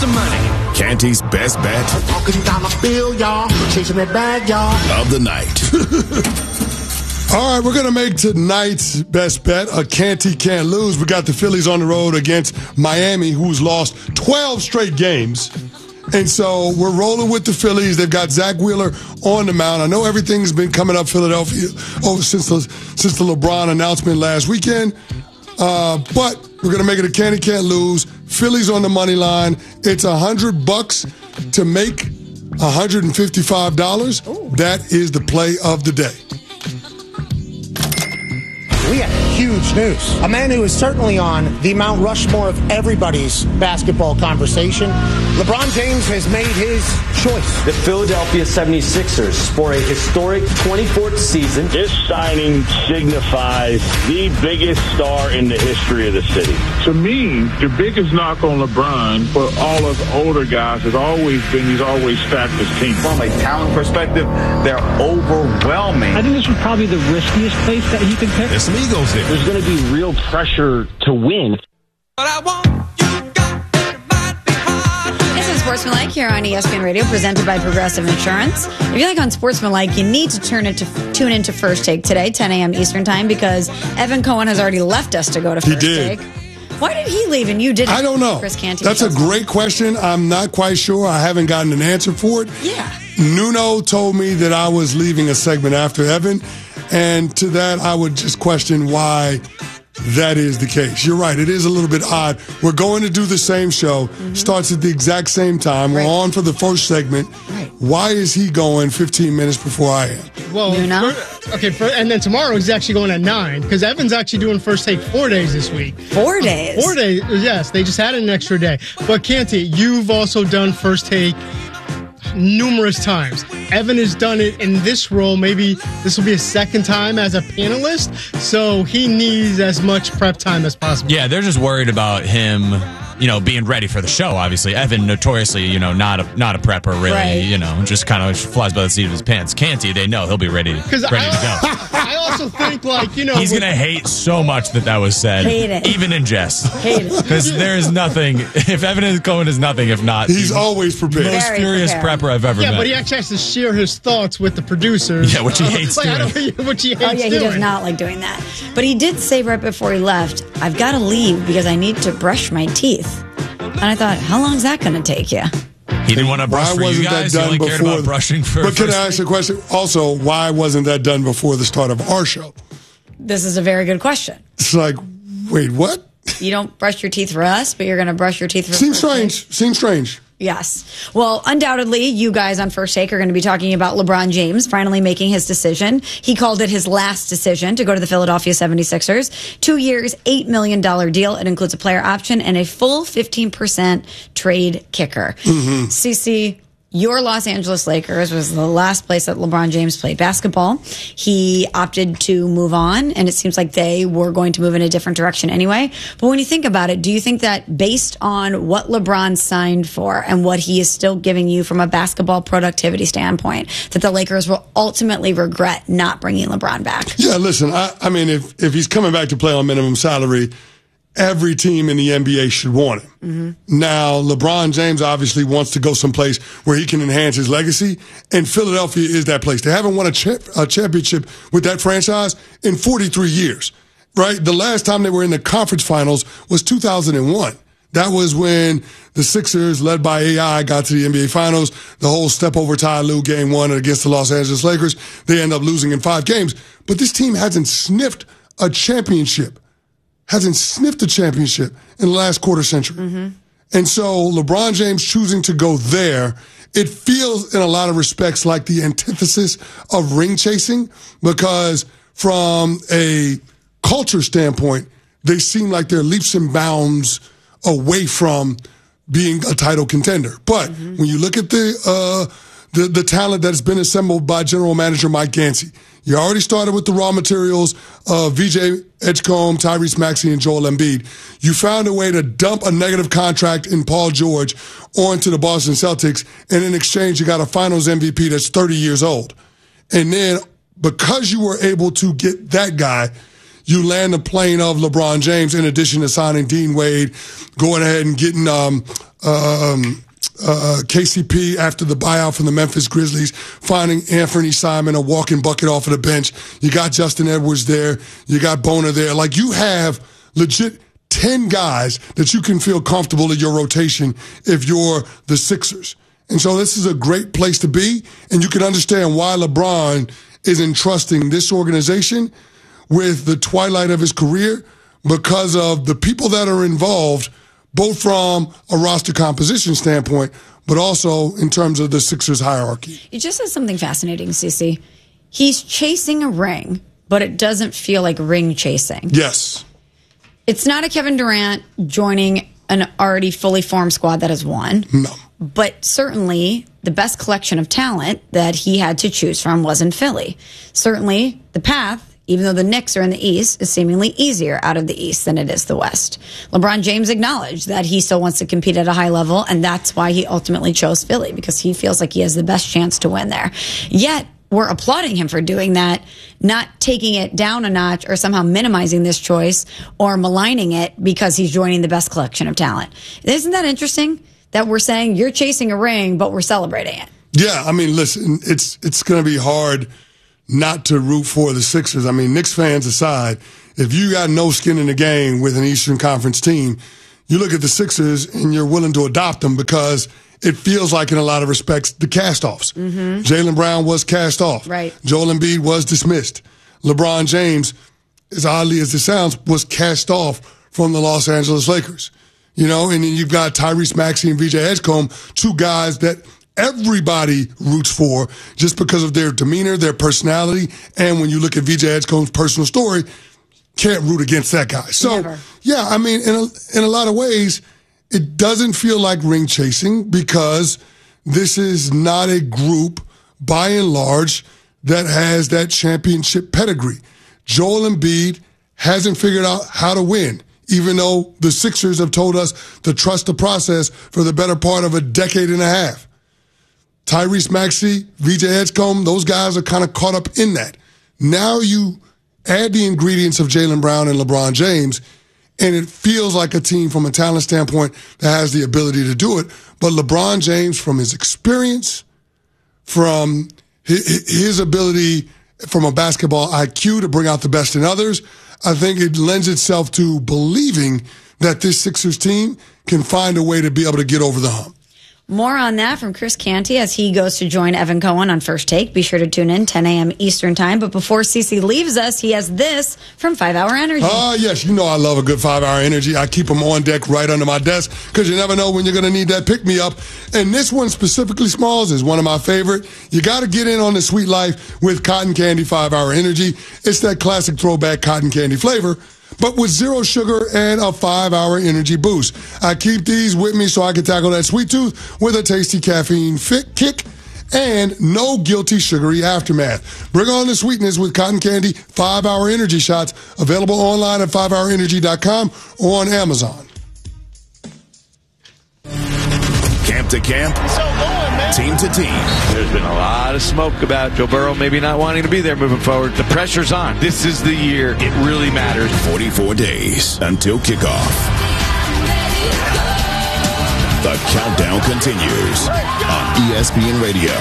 some money. Canty's best bet. Talking dollar bill, y'all. Chasing that bag, y'all. Of the night. All right, we're going to make tonight's best bet a Canty can't lose. We got the Phillies on the road against Miami, who's lost 12 straight games. And so we're rolling with the Phillies. They've got Zach Wheeler on the mound. I know everything's been coming up Philadelphia since the LeBron announcement last weekend. But we're going to make it a Canty can't lose. Phillies on the money line. It's $100 to make $155. Ooh. That is the play of the day. We have huge news. A man who is certainly on the Mount Rushmore of everybody's basketball conversation. LeBron James has made his choice. The Philadelphia 76ers sport a historic 24th season. This signing signifies the biggest star in the history of the city. To me, the biggest knock on LeBron for all of the older guys has always been he's always stacked his team. From a talent perspective, they're overwhelming. I think this was probably the riskiest place that he could pick. There's some egos there. There's going to be real pressure to win. But I want you got This is Sportsmanlike here on ESPN Radio, presented by Progressive Insurance. If you like on Sportsmanlike, you need to tune into First Take today, 10 a.m. Eastern Time, because Evan Cohen has already left us to go to First Take. Why did he leave and you didn't? I don't know. Chris Canty. That's a great question. I'm not quite sure. I haven't gotten an answer for it. Yeah. Nuno told me that I was leaving a segment after Evan, and to that I would just question why that is the case. You're right. It is a little bit odd. We're going to do the same show. Mm-hmm. Starts at the exact same time. Right. We're on for the first segment. Right. Why is he going 15 minutes before I am? Well, and then tomorrow he's actually going at 9 because Evan's actually doing First Take 4 days this week. 4 days? 4 days, yes. They just added an extra day. But Canty, you've also done First Take numerous times. Evan has done it in this role. Maybe this will be his second time as a panelist, so he needs as much prep time as possible. Yeah, they're just worried about him, being ready for the show. Obviously, Evan notoriously, not a prepper, really. Right. Just kind of flies by the seat of his pants. Canty, they know he'll be ready to go. I also think, he's gonna hate so much that was said, hate it, even in jest. Hate it, because there is nothing. If Evan Cohen is nothing, if not, he's always prepared. Most furious prepper I've ever met. Yeah, but he actually has to share his thoughts with the producers. Yeah, which he hates doing. He does not like doing that. But he did say right before he left, "I've got to leave because I need to brush my teeth." And I thought, how long is that going to take you? He didn't want to brush for you guys. He only cared about brushing for. But can I ask a question? Also, why wasn't that done before the start of our show? This is a very good question. It's like, wait, what? You don't brush your teeth for us, but you're going to brush your teeth for Seems strange. Yes. Well, undoubtedly, you guys on First Take are going to be talking about LeBron James finally making his decision. He called it his last decision to go to the Philadelphia 76ers. 2 years, $8 million deal. It includes a player option and a full 15% trade kicker. Mm-hmm. CC, your Los Angeles Lakers was the last place that LeBron James played basketball. He opted to move on, and it seems like they were going to move in a different direction anyway. But when you think about it, do you think that based on what LeBron signed for and what he is still giving you from a basketball productivity standpoint, that the Lakers will ultimately regret not bringing LeBron back? Yeah, listen, I mean, if he's coming back to play on minimum salary, every team in the NBA should want him. Mm-hmm. Now, LeBron James obviously wants to go someplace where he can enhance his legacy, and Philadelphia is that place. They haven't won a championship with that franchise in 43 years, right? The last time they were in the conference finals was 2001. That was when the Sixers, led by AI, got to the NBA Finals. The whole step over Ty Lue game one against the Los Angeles Lakers. They end up losing in 5 games. But this team hasn't sniffed a championship in the last quarter century. Mm-hmm. And so LeBron James choosing to go there, it feels in a lot of respects like the antithesis of ring chasing, because from a culture standpoint, they seem like they're leaps and bounds away from being a title contender. But when you look at the talent that's been assembled by general manager Mike Gansey, you already started with the raw materials of VJ Edgecombe, Tyrese Maxey, and Joel Embiid. You found a way to dump a negative contract in Paul George onto the Boston Celtics, and in exchange, you got a finals MVP that's 30 years old. And then, because you were able to get that guy, you land the plane of LeBron James, in addition to signing Dean Wade, going ahead and getting KCP after the buyout from the Memphis Grizzlies, finding Anthony Simon a walking bucket off of the bench. You got Justin Edwards there. You got Bona there. Like, you have legit 10 guys that you can feel comfortable in your rotation if you're the Sixers. And so this is a great place to be, and you can understand why LeBron is entrusting this organization with the twilight of his career, because of the people that are involved, both from a roster composition standpoint, but also in terms of the Sixers hierarchy. You just said something fascinating, Cece. He's chasing a ring, but it doesn't feel like ring chasing. Yes. It's not a Kevin Durant joining an already fully formed squad that has won. No. But certainly the best collection of talent that he had to choose from was in Philly. Certainly the path, even though the Knicks are in the East, is seemingly easier out of the East than it is the West. LeBron James acknowledged that he still wants to compete at a high level, and that's why he ultimately chose Philly, because he feels like he has the best chance to win there. Yet, we're applauding him for doing that, not taking it down a notch or somehow minimizing this choice or maligning it because he's joining the best collection of talent. Isn't that interesting? That we're saying you're chasing a ring, but we're celebrating it. Yeah, I mean, listen, it's going to be hard not to root for the Sixers. I mean, Knicks fans aside, if you got no skin in the game with an Eastern Conference team, you look at the Sixers and you're willing to adopt them because it feels like, in a lot of respects, the cast-offs. Mm-hmm. Jaylen Brown was cast off. Right. Joel Embiid was dismissed. LeBron James, as oddly as it sounds, was cast off from the Los Angeles Lakers. You know, and then you've got Tyrese Maxey and VJ Edgecombe, two guys that everybody roots for just because of their demeanor, their personality, and when you look at VJ Edgecombe's personal story, can't root against that guy. So, Never. Yeah, I mean, in a lot of ways, it doesn't feel like ring chasing because this is not a group, by and large, that has that championship pedigree. Joel Embiid hasn't figured out how to win, even though the Sixers have told us to trust the process for the better part of a decade and a half. Tyrese Maxey, VJ Edgecombe, those guys are kind of caught up in that. Now you add the ingredients of Jaylen Brown and LeBron James, and it feels like a team from a talent standpoint that has the ability to do it. But LeBron James, from his experience, from his ability from a basketball IQ to bring out the best in others, I think it lends itself to believing that this Sixers team can find a way to be able to get over the hump. More on that from Chris Canty as he goes to join Evan Cohen on First Take. Be sure to tune in 10 a.m. Eastern Time. But before CeCe leaves us, he has this from 5 Hour Energy. Oh, yes. You know I love a good 5 Hour Energy. I keep them on deck right under my desk because you never know when you're going to need that pick-me-up. And this one specifically, Smalls, is one of my favorite. You got to get in on the sweet life with Cotton Candy 5 Hour Energy. It's that classic throwback cotton candy flavor, but with zero sugar and a 5 Hour energy boost. I keep these with me so I can tackle that sweet tooth with a tasty caffeine kick and no guilty sugary aftermath. Bring on the sweetness with Cotton Candy 5 Hour Energy Shots, available online at 5hourenergy.com or on Amazon. Camp to camp, team to team. There's been a lot of smoke about Joe Burrow maybe not wanting to be there moving forward. The pressure's on. This is the year it really matters. 44 days until kickoff. The countdown continues on ESPN Radio.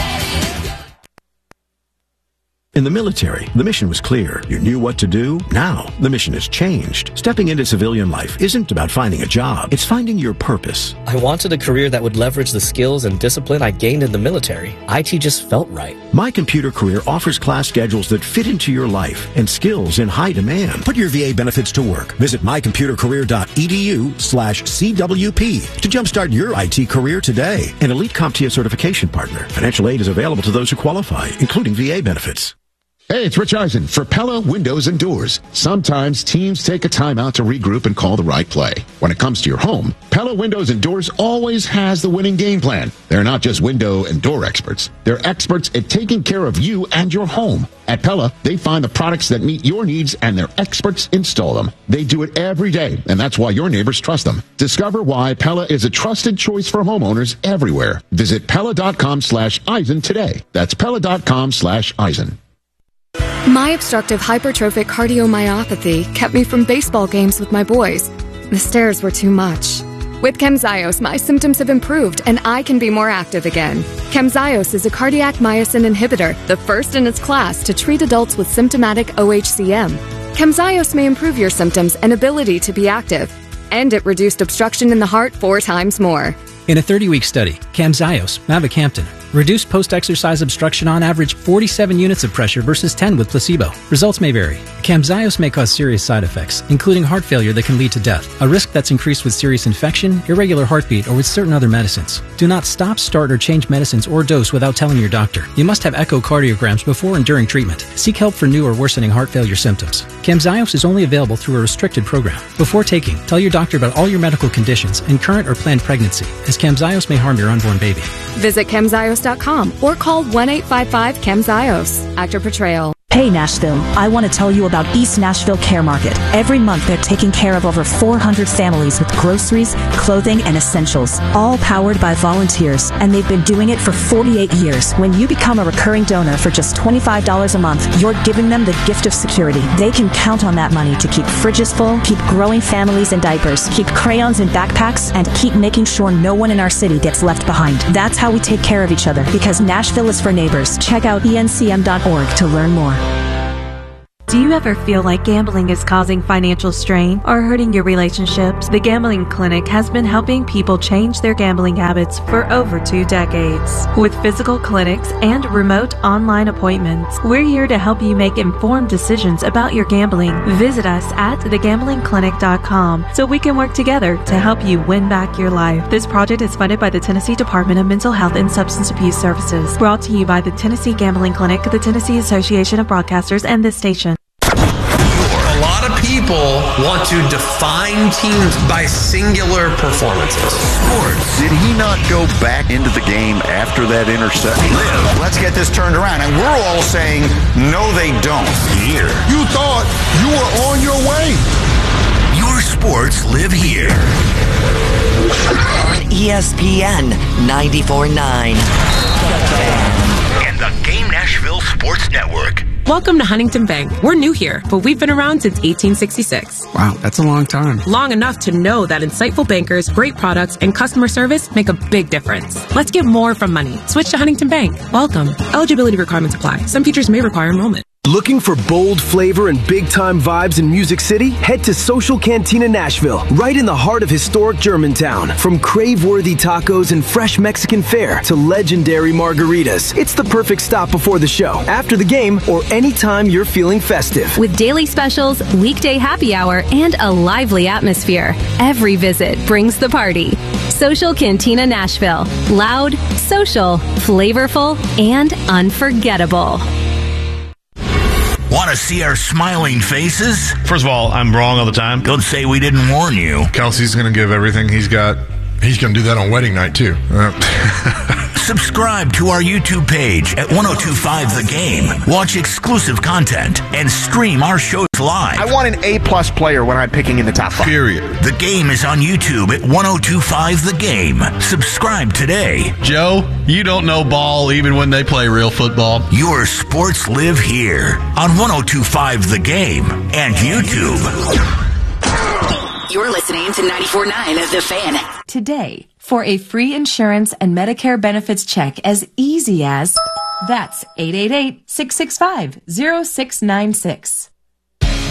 In the military, the mission was clear. You knew what to do. Now, the mission has changed. Stepping into civilian life isn't about finding a job. It's finding your purpose. I wanted a career that would leverage the skills and discipline I gained in the military. IT just felt right. My Computer Career offers class schedules that fit into your life and skills in high demand. Put your VA benefits to work. Visit mycomputercareer.edu/CWP to jumpstart your IT career today. An elite CompTIA certification partner. Financial aid is available to those who qualify, including VA benefits. Hey, it's Rich Eisen for Pella Windows and Doors. Sometimes teams take a timeout to regroup and call the right play. When it comes to your home, Pella Windows and Doors always has the winning game plan. They're not just window and door experts. They're experts at taking care of you and your home. At Pella, they find the products that meet your needs and their experts install them. They do it every day, and that's why your neighbors trust them. Discover why Pella is a trusted choice for homeowners everywhere. Visit Pella.com/Eisen today. That's Pella.com/Eisen. My obstructive hypertrophic cardiomyopathy kept me from baseball games with my boys. The stairs were too much. With Camzyos, my symptoms have improved and I can be more active again. Camzyos is a cardiac myosin inhibitor, the first in its class to treat adults with symptomatic OHCM. Camzyos may improve your symptoms and ability to be active, and it reduced obstruction in the heart 4 times more. In a 30-week study, Camzyos, mavacamten, reduced post-exercise obstruction on average 47 units of pressure versus 10 with placebo. Results may vary. Camzyos may cause serious side effects, including heart failure that can lead to death, a risk that's increased with serious infection, irregular heartbeat, or with certain other medicines. Do not stop, start, or change medicines or dose without telling your doctor. You must have echocardiograms before and during treatment. Seek help for new or worsening heart failure symptoms. Camzyos is only available through a restricted program. Before taking, tell your doctor about all your medical conditions and current or planned pregnancy, as Camzyos may harm your unborn baby. Visit Camzyos.com or call 1-855-CAMZYOS. Actor Portrayal. Hey Nashville, I want to tell you about East Nashville Care Market. Every month they're taking care of over 400 families with groceries, clothing, and essentials, all powered by volunteers, and they've been doing it for 48 years. When you become a recurring donor for just $25 a month, you're giving them the gift of security. They can count on that money to keep fridges full, keep growing families in diapers, keep crayons in backpacks, and keep making sure no one in our city gets left behind. That's how we take care of each other, because Nashville is for neighbors. Check out encm.org to learn more. Do you ever feel like gambling is causing financial strain or hurting your relationships? The Gambling Clinic has been helping people change their gambling habits for over 2 decades. With physical clinics and remote online appointments, we're here to help you make informed decisions about your gambling. Visit us at thegamblingclinic.com so we can work together to help you win back your life. This project is funded by the Tennessee Department of Mental Health and Substance Abuse Services. Brought to you by the Tennessee Gambling Clinic, the Tennessee Association of Broadcasters, and this station. People want to define teams by singular performances. Sports. Did he not go back into the game after that interception? Let's get this turned around. And we're all saying, no, they don't. Here. You thought you were on your way. Your sports live here. On ESPN 94.9. And the Game Nashville Sports Network. Welcome to Huntington Bank. We're new here, but we've been around since 1866. Wow, that's a long time. Long enough to know that insightful bankers, great products, and customer service make a big difference. Let's get more from money. Switch to Huntington Bank. Welcome. Eligibility requirements apply. Some features may require enrollment. Looking for bold flavor and big-time vibes in Music City? Head to Social Cantina Nashville, right in the heart of historic Germantown. From crave-worthy tacos and fresh Mexican fare to legendary margaritas, it's the perfect stop before the show, after the game, or anytime you're feeling festive. With daily specials, weekday happy hour, and a lively atmosphere, every visit brings the party. Social Cantina Nashville. Loud, social, flavorful, and unforgettable. Want to see our smiling faces? First of all, I'm wrong all the time. Don't say we didn't warn you. Kelsey's going to give everything he's got. He's going to do that on wedding night, too. Subscribe to our YouTube page at 1025 The Game. Watch exclusive content and stream our shows live. I want an A-plus player when I'm picking in the top 5. Period. The Game is on YouTube at 1025 The Game. Subscribe today. Joe, you don't know ball even when they play real football. Your sports live here on 1025 The Game and YouTube. You're listening to 94.9 The Fan. Today, for a free insurance and Medicare benefits check as easy as, that's 888-665-0696.